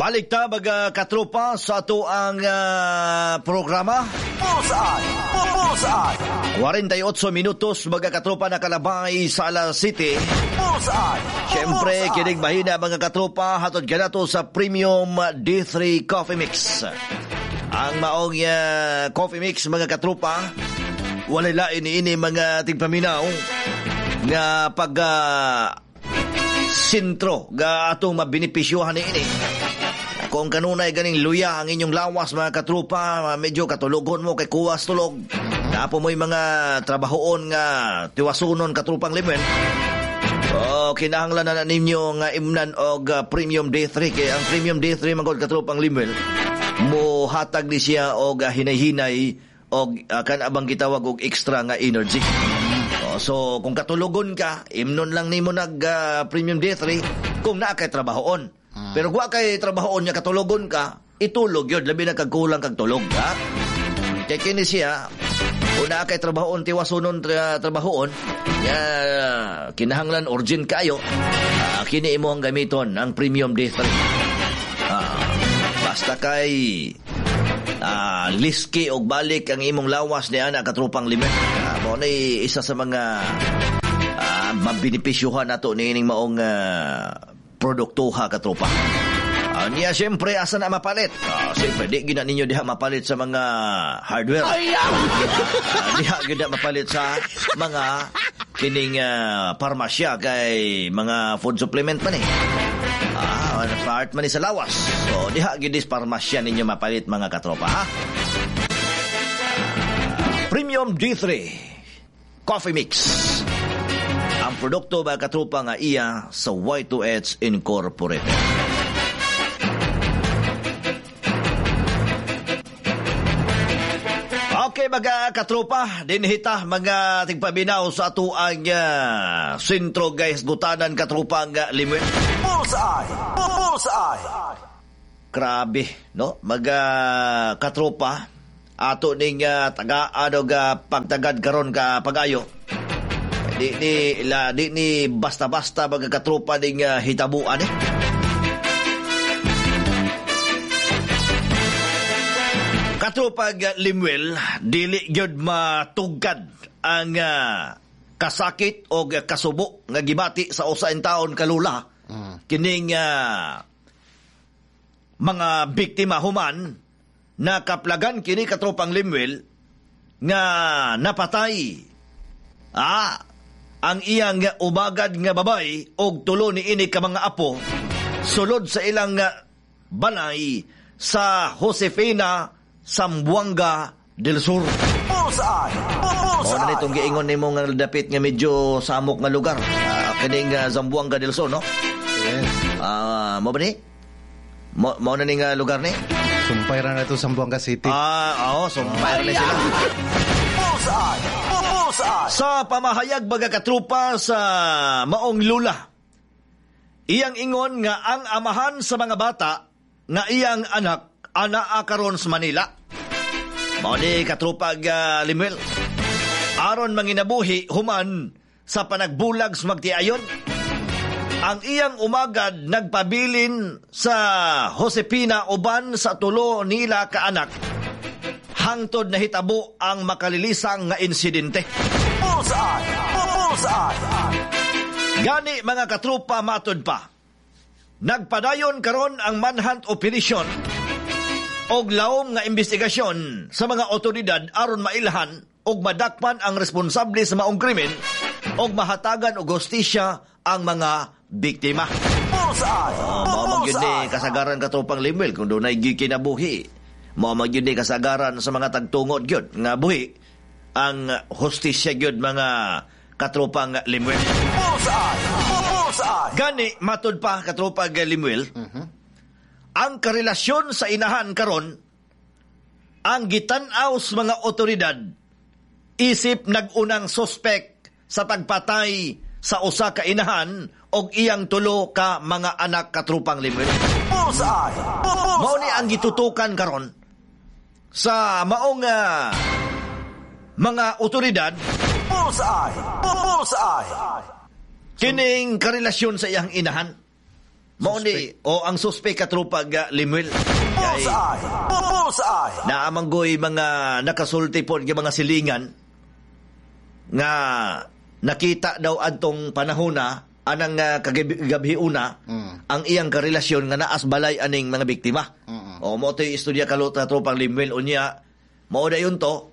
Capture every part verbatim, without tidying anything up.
Balik ta baga katropa sa ato ang uh, programa. Bullseye! Bullseye! forty-eight minutos baga katropa na kalabay sa alas City. Bullseye! Siyempre, kinig mahina mga katropa, hatod ka na to sa Premium D three Coffee Mix. Ang maong uh, coffee mix mga katropa, walay lain ini mga tigpaminaw nga pag uh, sintro ga atong mabinipisyuhan ini. Kung kanunay ganing luya ang inyong lawas mga katrupa, medyo katulogon mo kay kuwas tulog. Napo mo'y mga trabahoon nga tiwasunon katrupang limen. O kinahanglan na ninyo nga imnan og uh, Premium D three kay ang Premium D three magod katrupang limen mo hatag ni siya og uh, hinay-hinay og uh, kan abang gitawag og extra nga energy. O, so kung katulogon ka, imnon lang nimo nag uh, Premium D three kung naa kay trabahoon. Pero kung kay trabahoon niya katulogon ka, itulog yun. Labi na kagkulang kag tulog, ha? Kaya kini siya, kung na kay trabahoon, tiwasunon tra- trabahoon, ya, kinahanglan urgent kayo, uh, kini imo ang gamiton, ang Premium D three. Uh, basta kay uh, liski o balik ang imong lawas ni ana katrupang limen. Uh, mo na isa sa mga uh, mabinipisyuhan nato ni ining maong uh, produktuha katropa. Uh, niya siyempre asa na mapalit. Uh, siyempre di gina ninyo diha mapalit sa mga hardware. Uh, diha gina mapalit sa mga kining uh, parmasya kay mga food supplement man eh. Ah, uh, part man sa lawas. So diha gidis parmasya ninyo mapalit mga katropa ha. Uh, Premium D three Coffee Mix. Ang produkto ba katropa nga iya sa Y two H Incorporated. Okay mga katropa, dinhita mga tigpabinaw sa ato ang uh, sentro guys gutanan katropa nga limit. Bullseye! Bullseye! Grabe, no? Mga katropa, ato ning uh, taga ano ga pagtagad karon ka pagayo. Di ni la di ni basta-basta baga katropa ding uh, hitabuan eh. Katropa uh, Limwell dili gyud matugkad ang uh, kasakit o uh, kasubo nga gibati sa usa ka taon kalula. Uh. Kining uh, mga biktima human na kaplagan kini katropang Limwell nga napatay. Ah, ang iyang umagad nga babay og tulo ni ini ka mga apo sulod sa ilang balay sa Josefina, Zamboanga del Sur. Bullseye! Bullseye! O na nitong giingon nimo nga dapit nga medyo samok nga lugar. Uh, kining uh, Zamboanga del Sur, no? Yes. Ah, uh, mo ba ni? Mo, mo na ning uh, lugar ni? Sumpay ra na ito Zamboanga City. Ah, oo, sumpay ra na sila. Bullseye! Bullseye! Sa pamahayag baga katrupa sa maong lula, iyang ingon nga ang amahan sa mga bata nga iyang anak anaa karon sa Manila. Mao ni katrupa uh, Limwell. Aron manginabuhi human sa panagbulag sa magtiayon. Ang iyang umagad nagpabilin sa Josefina uban sa tulo nila ka anak. Hangtod na hitabo ang makalilisang nga insidente. Bullseye! Bullseye! Gani mga katrupa matod pa. Nagpadayon karon ang manhunt operation og laom nga investigasyon sa mga otoridad aron mailhan og madakpan ang responsable sa maong krimen og mahatagan og hustisya ang mga biktima. Bullseye! Oh, mao magyud ni kasagaran katropang Limwell kung dunay gikinabuhi. Mao magyud ni kasagaran sa mga tagtungod gyud nga buhi ang hustisya gyud mga katropang Limwell. Bullseye! Bullseye! Gani matud pa katropang Limwell. Uh-huh. Ang karelasyon sa inahan karon ang gitan-aw sa mga otoridad isip nagunang suspek sa pagpatay sa usa ka inahan og iyang tulo ka mga anak katrupang Limwell. Bullseye! Bullseye! Mao ni ang gitutukan karon sa maong uh, mga otoridad. Bullseye! Bullseye! Kining karelasyon sa iyang inahan. Mao ni o ang suspect katrupa ga Limuel. Kay Bullseye. Bullseye. naamanggoy mga nakasulti po nga mga silingan nga nakita daw adtong panahona anang uh, kagabi-una Mm. ang iyang karelasyon nga naas balay aning mga biktima. Mm-mm. O mo to'y istorya kalot na tropang Limuel unya mao dayon to.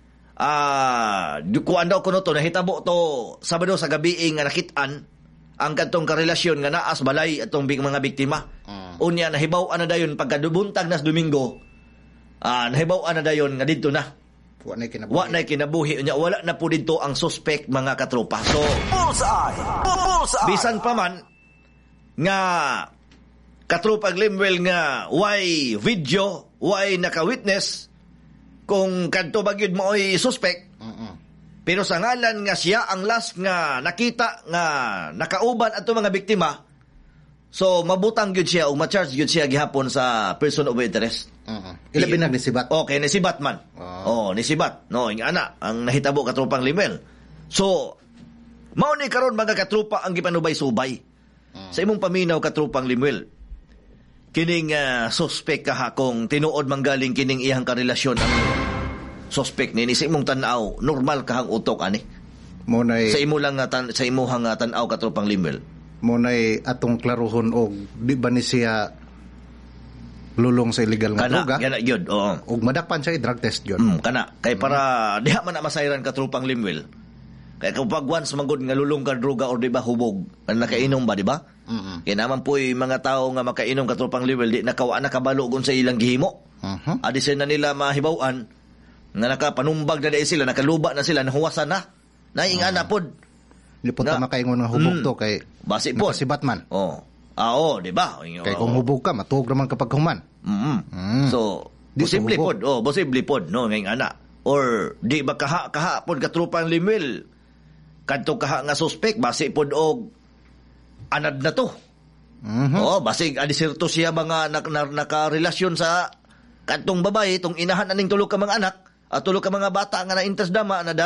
Ah, uh, kuan daw kuno to nahitabo to Sabado sa gabi nga nakitaan ang kantong karelasyon nga naas balay atong big mga biktima. Mm. Unya nahibaw-an na dayon pagkadubuntag nas Domingo. Ah, nahibaw-an na dayon nga didto na. Wa na kinabuhi. Wa na kinabuhi unya wala na po didto ang suspect mga katropa. So Bullseye. Bullseye. bisan pa man nga katropang Limuel nga why video, why naka-witness kung kadto ba gyud maoy suspect. Mm-mm. Pero sa ngalan nga siya ang last nga nakita nga nakauban ato mga biktima, so mabutang gyud siya o ma-charge gyud siya gihapon sa person of interest. Mm-mm. Ilabi na ni sibat. Okay, ni si Batman. Oh, Ah. ni si Bat. No, ing ana ang nahitabo katropang Limuel. So mao ni karon mga katropa ang gipanubay-subay. Sa imong paminaw katropang Limuel. Kining uh, suspect kaha kung tinuod manggaling kining iyang karelasyon ang suspect ni sa imong tan-aw normal kahang utok ani. Mo nay Sa imo lang nga tan- sa imuhang uh, tan-aw katropang Limuel. mo nay atong klaruhon og di ba ni siya lulong sa illegal nga Kana droga kana gyud. Oo. og madakpan siya i-drug test gyud. Mm, kana kay para diha man na masayran katropang Limuel. Kaya kapag once manggod nga lulong ka droga or di ba hubog, ang nakainom ba di ba? Mm-mm. Kaya naman po yung mga tao nga makainom katropang Limuel di nakawa nakabalo gun sa ilang gihimo. Mhm. Adisin na nila mahibawan nga nakapanumbag na dahil sila, nakaluba na sila, nahuwasan na. Nainga na pod. Lipot Na- ta makaingon nga hubog Mm. to kay Basi po. si Batman. Oh. Ah, oh, di ba? Kay kung hubog ka matuog naman kapag human. Mm. Mm. So, Di posible sa pod. hubog. Oh, posible pod, no, ngayong ana. Or di ba kaha kaha pod katropang Limuel. Kadto kaha nga suspect basi pod og anad na to. Mhm. Oh, basig adisirto siya mga nak, na, nakarelasyon sa kadtong babae, tong inahan aning tulo ka mga anak, at tulo ka mga bata nga na intas dama na